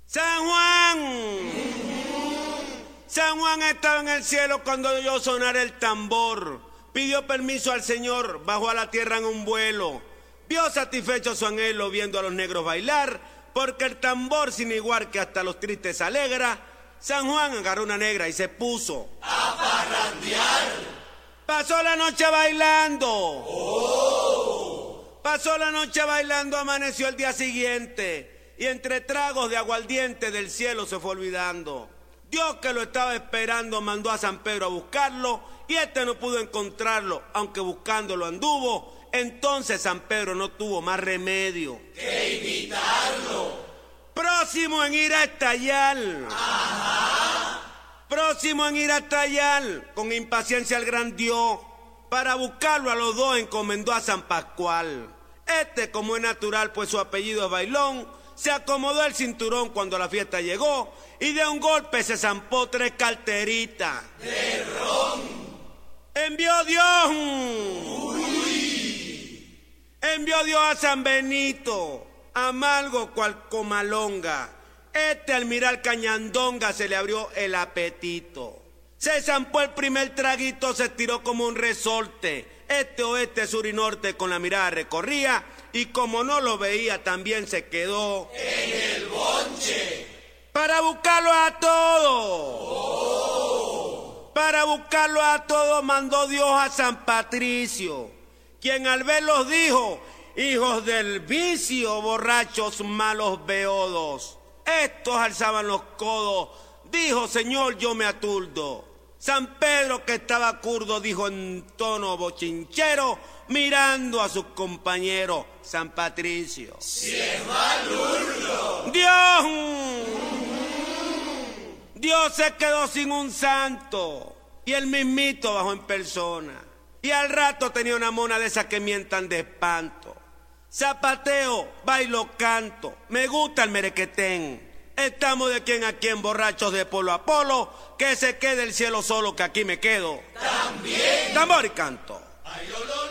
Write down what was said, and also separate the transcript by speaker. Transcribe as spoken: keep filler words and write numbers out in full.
Speaker 1: San Juan. San Juan estaba en el cielo cuando oyó sonar el tambor. Pidió permiso al Señor, bajó a la tierra en un vuelo. Vio satisfecho su anhelo viendo a los negros bailar, porque el tambor sin igual que hasta los tristes alegra. San Juan agarró una negra y se puso
Speaker 2: a parrandear.
Speaker 1: Pasó la noche bailando.
Speaker 2: Oh.
Speaker 1: Pasó la noche bailando, amaneció el día siguiente. Y entre tragos de aguardiente del cielo se fue olvidando. Dios, que lo estaba esperando, mandó a San Pedro a buscarlo, y este no pudo encontrarlo, aunque buscándolo anduvo. Entonces San Pedro no tuvo más remedio
Speaker 2: que invitarlo.
Speaker 1: Próximo en ir a estallar.
Speaker 2: Ajá.
Speaker 1: Próximo en ir a estallar, con impaciencia el gran Dios. Para buscarlo a los dos encomendó a San Pascual. Este, como es natural, pues su apellido es Bailón, se acomodó el cinturón cuando la fiesta llegó y de un golpe se zampó tres carteritas
Speaker 2: de ron.
Speaker 1: Envió Dios.
Speaker 2: Uy.
Speaker 1: Envió Dios a San Benito, amargo cual comalonga. Este al mirar cañandonga se le abrió el apetito. Se zampó el primer traguito, se estiró como un resorte. Este, oeste, sur y norte con la mirada recorría, y como no lo veía también se quedó
Speaker 2: en el bonche.
Speaker 1: Para buscarlo a todos.
Speaker 2: Oh.
Speaker 1: Para buscarlo a todos mandó Dios a San Patricio, quien al verlos dijo: hijos del vicio, borrachos, malos beodos. Estos alzaban los codos, dijo: Señor, yo me aturdo. San Pedro, que estaba curdo, dijo en tono bochinchero, mirando a sus compañeros: San Patricio,
Speaker 2: si es malurdo.
Speaker 1: Dios, Dios se quedó sin un santo, y el mismito bajó en persona. Y al rato tenía una mona de esas que mientan de espanto. Zapateo, bailo, canto, me gusta el merequetén. Estamos de quien a quien, borrachos de polo a polo, que se quede el cielo solo, que aquí me quedo.
Speaker 2: También.
Speaker 1: Tambor y canto.
Speaker 2: Ay, lo, lo.